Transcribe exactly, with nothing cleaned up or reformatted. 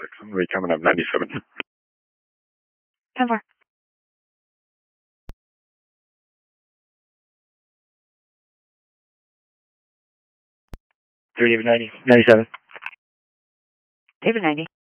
six. I'm going to be coming up ninety-seven. ten four. three David ninety, ninety-seven. David ninety.